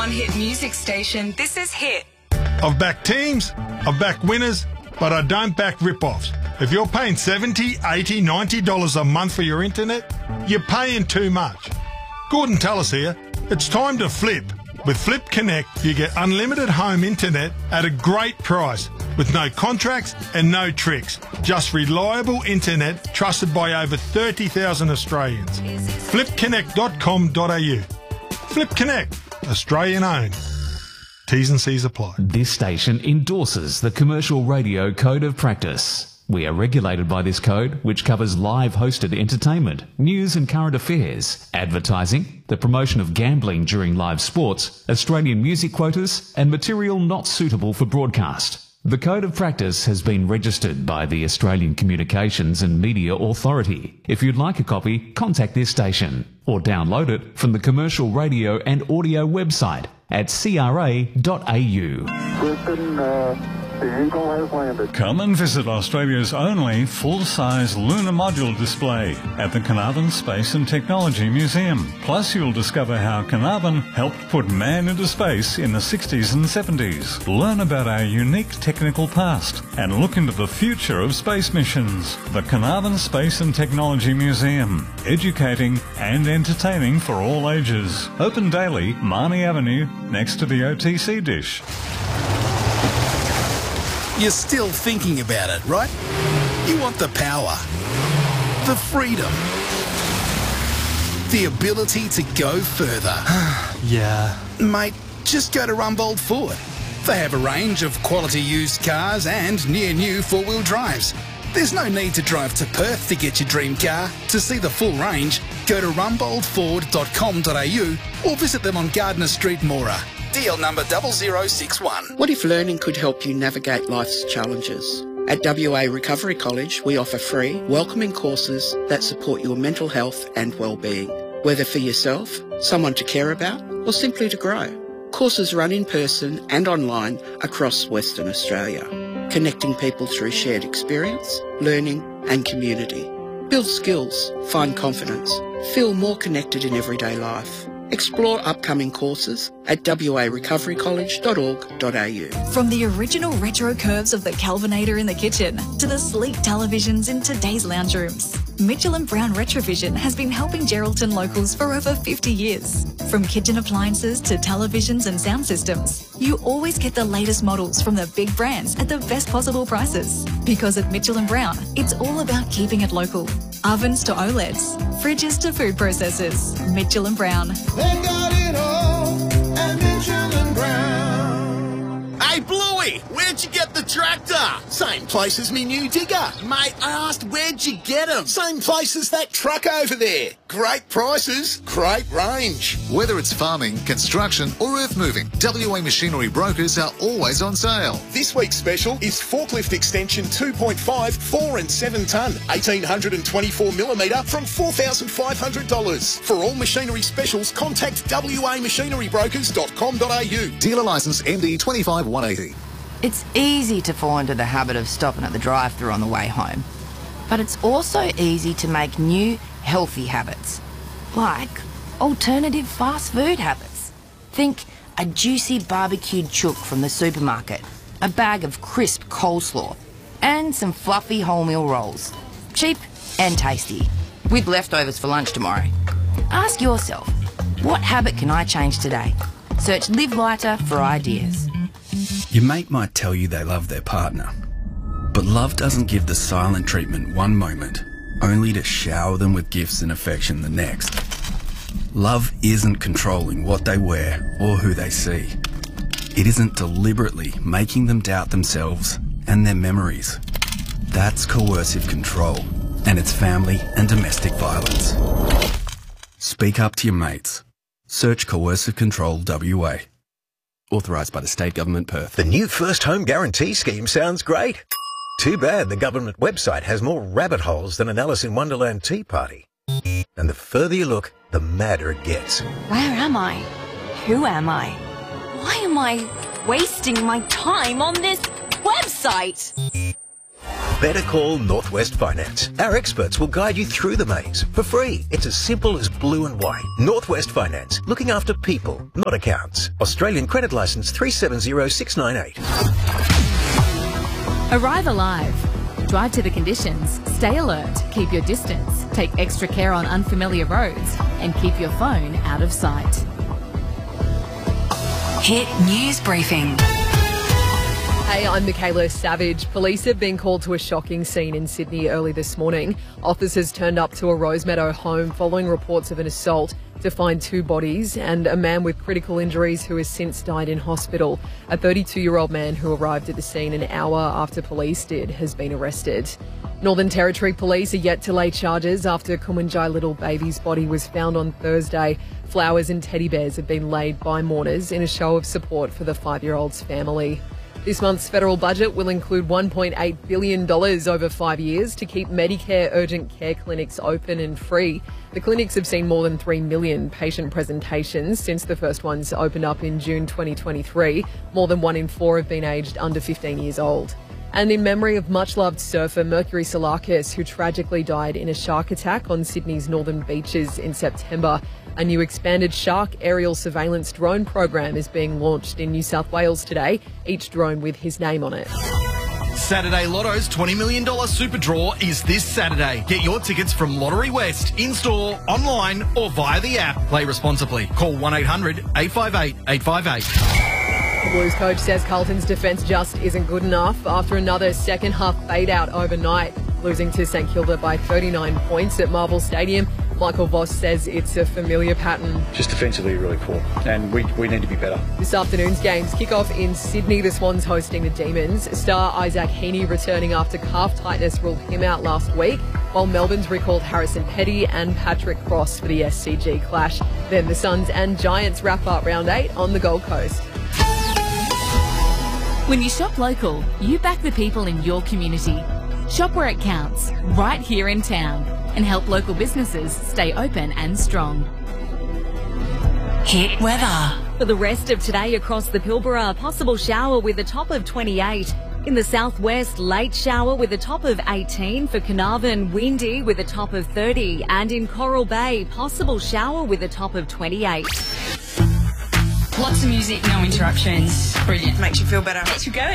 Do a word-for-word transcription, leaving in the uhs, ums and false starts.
On Hit Music Station, this is Hit. I've backed teams, I've backed winners, but I don't back rip-offs. If you're paying seventy dollars, eighty dollars, ninety dollars a month for your internet, you're paying too much. Gordon Tallis here. It's time to flip. With Flip Connect, you get unlimited home internet at a great price with no contracts and no tricks. Just reliable internet trusted by over thirty thousand Australians. flip connect dot com dot a u. Flip Connect, Australian owned. T's and C's apply. This station endorses the Commercial Radio Code of Practice. We are regulated by this code, which covers live hosted entertainment, news and current affairs, advertising, the promotion of gambling during live sports, Australian music quotas, and material not suitable for broadcast. The Code of Practice has been registered by the Australian Communications and Media Authority. If you'd like a copy, contact this station or download it from the Commercial Radio and Audio website at c r a dot a u. Houston, uh, the Eagle has landed. Come and visit Australia's only full-size lunar module display at the Carnarvon Space and Technology Museum. Plus, you'll discover how Carnarvon helped put man into space in the sixties and seventies. Learn about our unique technical past and look into the future of space missions. The Carnarvon Space and Technology Museum. Educating and entertaining for all ages. Open daily, Marnie Avenue, next to the O T C dish. You're still thinking about it, right? You want the power, the freedom, the ability to go further. Yeah. Mate, just go to Rumbold Ford. They have a range of quality used cars and near new four-wheel drives. There's no need to drive to Perth to get your dream car. To see the full range, go to rumbold ford dot com dot a u or visit them on Gardner Street, Moora. D L number double zero six one. What if learning could help you navigate life's challenges? At W A Recovery College, we offer free, welcoming courses that support your mental health and well-being. Whether for yourself, someone to care about, or simply to grow. Courses run in person and online across Western Australia, connecting people through shared experience, learning and community. Build skills, find confidence, feel more connected in everyday life. Explore upcoming courses at w a recovery college dot org dot a u. From the original retro curves of the Kelvinator in the kitchen to the sleek televisions in today's lounge rooms, Mitchell and Brown Retrovision has been helping Geraldton locals for over fifty years. From kitchen appliances to televisions and sound systems, you always get the latest models from the big brands at the best possible prices. Because at Mitchell and Brown, it's all about keeping it local. Ovens to OLEDs, fridges to food processors. Mitchell and Brown. They got it all at Mitchell and Brown. Hey, Bluey, where'd you get the tractor? Same place as me new digger. Mate, I asked where'd you get 'em? Same place as that truck over there. Great prices, great range. Whether it's farming, construction or earth moving, W A Machinery Brokers are always on sale. This week's special is forklift extension two point five, four and seven tonne, eighteen twenty-four millimetre from four thousand five hundred dollars. For all machinery specials, contact w a machinery brokers dot com dot a u. Dealer licence M D two five one eighty. It's easy to fall into the habit of stopping at the drive-thru on the way home. But it's also easy to make new, healthy habits, like alternative fast food habits. Think a juicy barbecued chook from the supermarket, a bag of crisp coleslaw, and some fluffy wholemeal rolls. Cheap and tasty, with leftovers for lunch tomorrow. Ask yourself, what habit can I change today? Search Live Lighter for ideas. Your mate might tell you they love their partner, but love doesn't give the silent treatment one moment, only to shower them with gifts and affection the next. Love isn't controlling what they wear or who they see. It isn't deliberately making them doubt themselves and their memories. That's coercive control, and it's family and domestic violence. Speak up to your mates. Search Coercive Control W A. Authorised by the State Government, Perth. The new First Home Guarantee Scheme sounds great. Too bad the government website has more rabbit holes than an Alice in Wonderland tea party. And the further you look, the madder it gets. Where am I? Who am I? Why am I wasting my time on this website? better call Northwest Finance. Our experts will guide you through the maze for free. It's as simple as blue and white. Northwest Finance, looking after people, not accounts. Australian credit licence three seven zero six nine eight. Arrive alive. Drive to the conditions, stay alert, keep your distance, take extra care on unfamiliar roads, and keep your phone out of sight. Hit News Briefing. Hey, I'm Michaela Savage. Police have been called to a shocking scene in Sydney early this morning. Officers turned up to a Rosemeadow home following reports of an assault to find two bodies and a man with critical injuries who has since died in hospital. A thirty-two-year-old man who arrived at the scene an hour after police did has been arrested. Northern Territory Police are yet to lay charges after Kumanjai little baby's body was found on Thursday. Flowers and teddy bears have been laid by mourners in a show of support for the five-year-old's family. This month's federal budget will include one point eight billion dollars over five years to keep Medicare urgent care clinics open and free. The clinics have seen more than three million patient presentations since the first ones opened up in June twenty twenty-three. More than one in four have been aged under fifteen years old. And in memory of much-loved surfer Mercury Salakis, who tragically died in a shark attack on Sydney's northern beaches in September, a new expanded shark aerial surveillance drone program is being launched in New South Wales today, each drone with his name on it. Saturday Lotto's twenty million dollars Super Draw is this Saturday. Get your tickets from Lottery West, in-store, online or via the app. Play responsibly. Call one eight hundred eight five eight eight five eight. The Blues coach says Carlton's defence just isn't good enough after another second-half fade-out overnight, losing to St Kilda by thirty-nine points at Marvel Stadium. Michael Voss says it's a familiar pattern. Just defensively really poor, and we, we need to be better. This afternoon's games kick off in Sydney. The Swans hosting the Demons. Star Isaac Heaney returning after calf tightness ruled him out last week, while Melbourne's recalled Harrison Petty and Patrick Cross for the S C G clash. Then the Suns and Giants wrap up round eight on the Gold Coast. When you shop local, you back the people in your community. Shop where it counts, right here in town, and help local businesses stay open and strong. Hit weather. For the rest of today across the Pilbara, a possible shower with a top of twenty-eight. In the southwest, late shower with a top of eighteen. For Carnarvon, windy with a top of thirty. And in Coral Bay, possible shower with a top of twenty-eight. Lots of music, no interruptions. Brilliant. Makes you feel better. Makes you go.